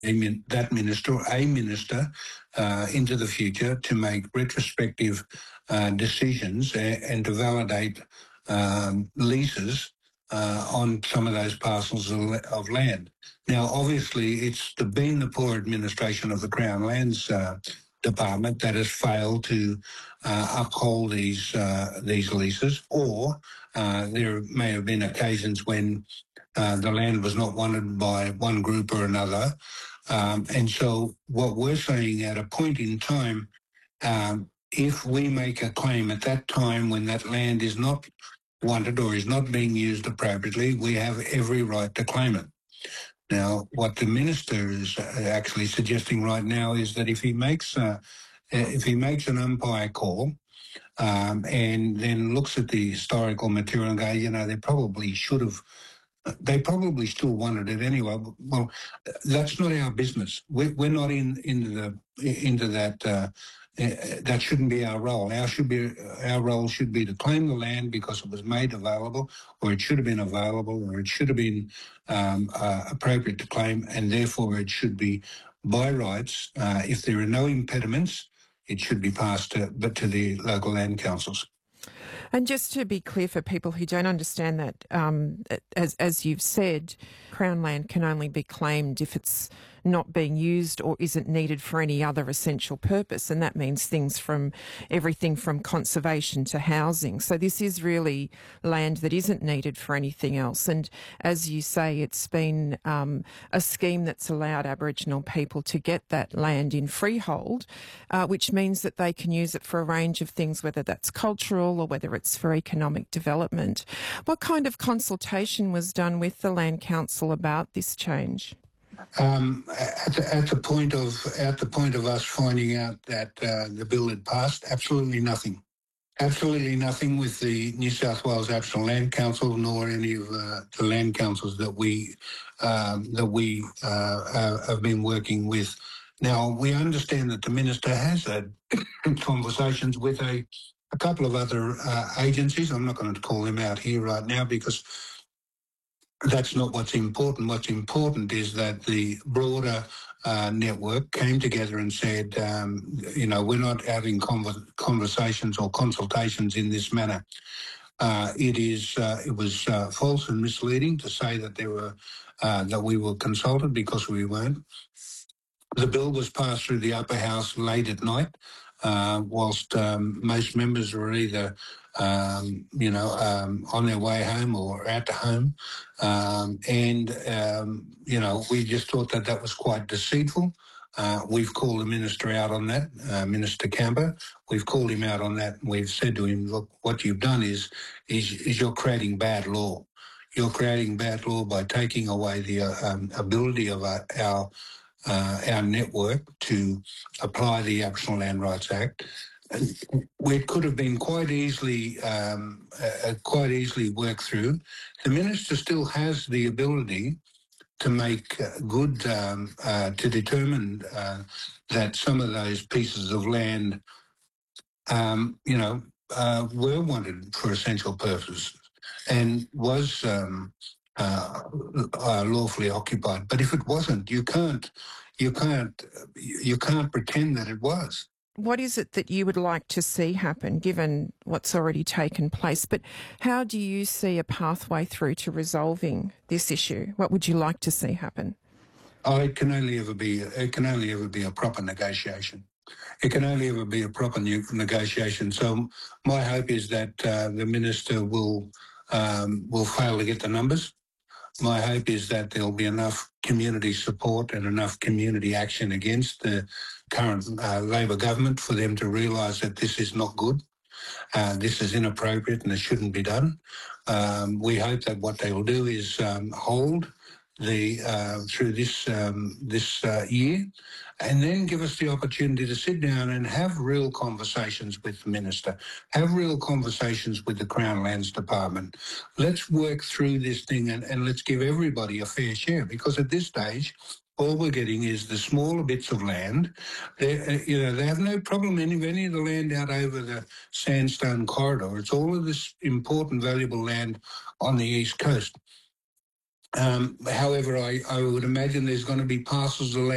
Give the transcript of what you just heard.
that minister or a minister into the future to make retrospective decisions and to validate leases on some of those parcels of land. Now, obviously, it's been the poor administration of the Crown Lands Department that has failed to uphold these leases, or there may have been occasions when the land was not wanted by one group or another. And so what we're saying at a point in time, if we make a claim at that time when that land is not wanted or is not being used appropriately, we have every right to claim it. Now, what the minister is actually suggesting right now is that if he makes an umpire call and then looks at the historical material and go, they probably should have. They probably still wanted it anyway. Well, that's not our business. We're not into that. That shouldn't be our role. Our role should be to claim the land because it was made available, or it should have been available, or it should have been appropriate to claim, and therefore it should be by rights. If there are no impediments, it should be passed to the local land councils. And just to be clear for people who don't understand that, as you've said, Crown land can only be claimed if it's not being used or isn't needed for any other essential purpose, and that means things from everything from conservation to housing. So this is really land that isn't needed for anything else. And as you say, it's been a scheme that's allowed Aboriginal people to get that land in freehold, which means that they can use it for a range of things, whether that's cultural or whether it's for economic development. What kind of consultation was done with the Land Council about this change? At the point of us finding out that the bill had passed, absolutely nothing. Absolutely nothing with the New South Wales Aboriginal Land Council, nor any of the land councils that we have been working with. Now, we understand that the minister has had conversations with a couple of other agencies. I'm not going to call them out here right now because that's not what's important. What's important is that the broader network came together and said, we're not having conversations or consultations in this manner. It was false and misleading to say that that we were consulted, because we weren't. The bill was passed through the upper house late at night, whilst most members were either on their way home or at home. We just thought that was quite deceitful. We've called the minister out on that, Minister Camper. We've called him out on that, and we've said to him, look, what you've done is you're creating bad law. You're creating bad law by taking away the ability of our network to apply the Aboriginal Land Rights Act. It could have been quite easily worked through. The minister still has the ability to make good, to determine that some of those pieces of land, were wanted for essential purposes and was lawfully occupied. But if it wasn't, you can't pretend that it was. What is it that you would like to see happen, given what's already taken place? But how do you see a pathway through to resolving this issue? What would you like to see happen? It can only ever be a proper negotiation. It can only ever be a proper negotiation. So my hope is that the minister will fail to get the numbers. My hope is that there'll be enough community support and enough community action against the current Labor government for them to realise that this is not good. This is inappropriate and it shouldn't be done. We hope that what they will do is hold through this year, and then give us the opportunity to sit down and have real conversations with the minister, have real conversations with the Crown Lands Department. Let's work through this thing and let's give everybody a fair share, because at this stage, all we're getting is the smaller bits of land. They have no problem in any of the land out over the Sandstone Corridor. It's all of this important, valuable land on the East Coast. However, I would imagine there's going to be parcels of land